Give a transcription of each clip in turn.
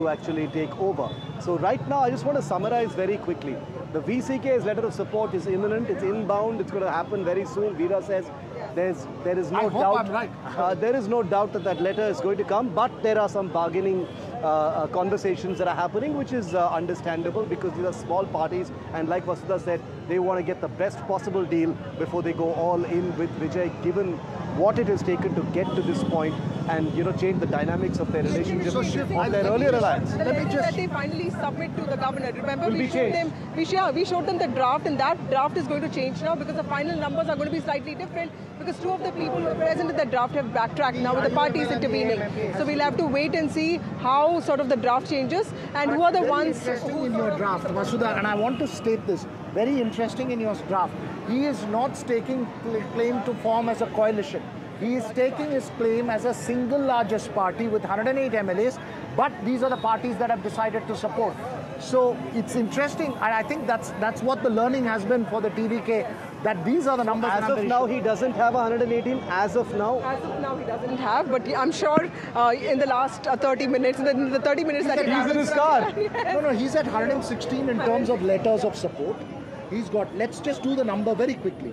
to actually take over. So right now, I just want to summarize very quickly. The VCK's letter of support is imminent. It's inbound. It's going to happen very soon. Veera says there is no doubt. I'm right. There is no doubt that letter is going to come, but there are some bargaining conversations that are happening, which is understandable because these are small parties, and like Vasudha said, they want to get the best possible deal before they go all in with Vijay, given what it has taken to get to this point and change the dynamics of their relationship on their earlier alliance. Let me just... that they finally submit to the governor. Remember, we showed them the draft, and that draft is going to change now because the final numbers are going to be slightly different because two of the people who are present in the draft have backtracked now with the parties intervening. So we'll have to wait and see how sort of the draft changes and who are the ones... Interesting in your draft, Vasudha, and I want to state this, very interesting in your draft. He is not staking claim to form as a coalition. He is taking his claim as a single largest party with 108 MLAs, but these are the parties that have decided to support. So it's interesting, and I think that's what the learning has been for the TVK, that these are the numbers. As of now, he doesn't have 118. As of now? As of now, he doesn't have, but I'm sure in the last 30 minutes, in the 30 minutes that he's in his car. No, he's at 116 in terms of letters of support. He's got, let's just do the number very quickly.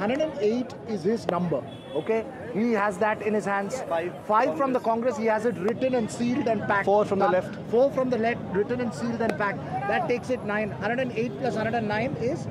108 is his number, okay? He has that in his hands. Five from the Congress, he has it written and sealed and packed. 4 from the left. 4 from the left, written and sealed and packed. That takes it 9. 108 plus 109 is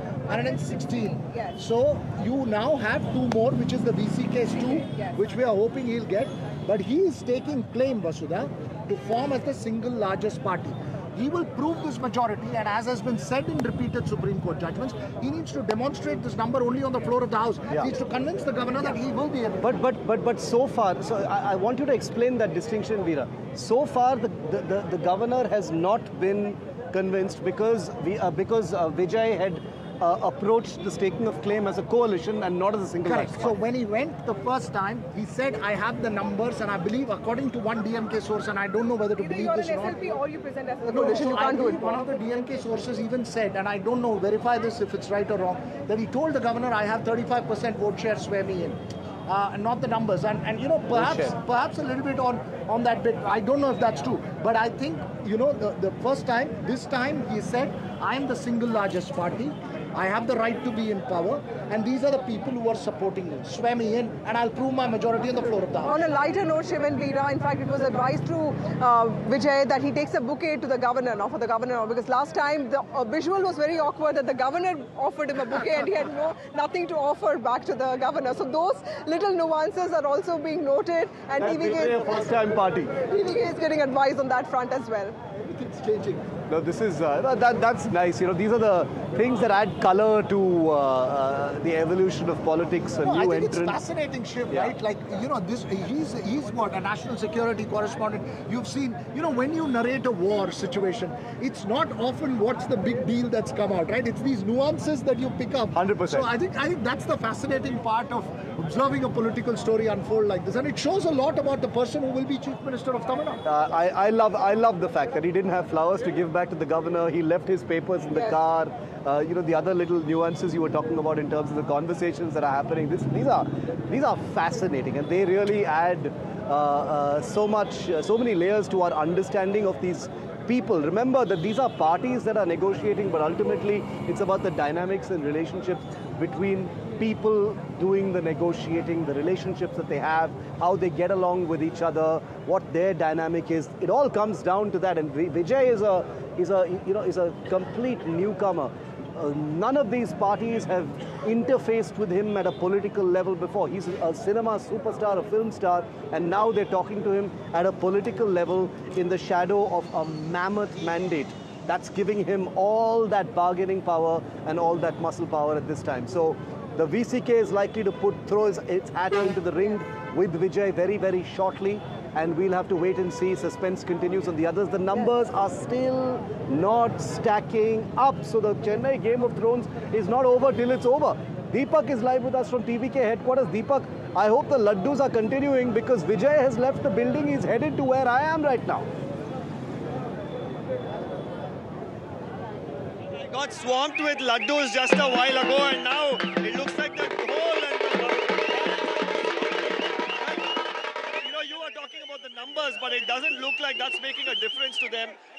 116. Yes. So you now have 2 more, which is the VCK's 2, yes, which we are hoping he'll get. But he is taking claim, Vasudha, to form as the single largest party. He will prove this majority, and as has been said in repeated Supreme Court judgments, he needs to demonstrate this number only on the floor of the House. Yeah. He needs to convince the governor that he will be able. But so far, so I want you to explain that distinction, Veera. So far, the governor has not been convinced because Vijay had approached the staking of claim as a coalition and not as a single party. So when he went the first time, he said, I have the numbers, and I believe, according to one DMK source, and I don't know whether to believe this or not. SLP or you present as a coalition, you can't do it. One of the DMK sources even said, and I don't know, verify this if it's right or wrong, that he told the governor, I have 35% vote share, swear me in. Not the numbers, and perhaps a little bit on that bit. I don't know if that's true, but I think the first time, this time he said, I am the single largest party. I have the right to be in power, and these are the people who are supporting me. Swear me in, and I'll prove my majority on the floor of the House. On a lighter note, Shiv and Veera, in fact, it was advised to Vijay that he takes a bouquet to the governor, not for the governor, because last time the visual was very awkward that the governor offered him a bouquet and he had nothing to offer back to the governor. So those little nuances are also being noted, and TVK first-time party. TVK is getting advice on that front as well. Everything's changing. No, this is that's nice. These are the things that add color to the evolution of politics. A new I think entrant. it's fascinating, Shiv, right? Like this. He's what, a national security correspondent. You've seen, when you narrate a war situation, it's not often what's the big deal that's come out, right? It's these nuances that you pick up. 100%. So I think that's the fascinating part of observing a political story unfold like this, and it shows a lot about the person who will be Chief Minister of Tamil Nadu. I love the fact that he didn't have flowers to give back to the governor. He left his papers in the car. The other little nuances you were talking about in terms of the conversations that are happening. These are fascinating, and they really add so many layers to our understanding of these people. Remember that these are parties that are negotiating, but ultimately it's about the dynamics and relationships between people doing the negotiating, the relationships that they have, how they get along with each other, what their dynamic is. It all comes down to that. And Vijay is a complete newcomer. None of these parties have interfaced with him at a political level before. He's a cinema superstar, a film star, and now they're talking to him at a political level in the shadow of a mammoth mandate. That's giving him all that bargaining power and all that muscle power at this time. So the VCK is likely to throw its hat into the ring with Vijay very, very shortly. And we'll have to wait and see. Suspense continues on the others. The numbers are still not stacking up. So the Chennai Game of Thrones is not over till it's over. Deepak is live with us from TVK headquarters. Deepak, I hope the laddus are continuing because Vijay has left the building. He's headed to where I am right now. I got swamped with laddus just a while ago, and now it looks like the whole talking about the numbers, but it doesn't look like that's making a difference to them.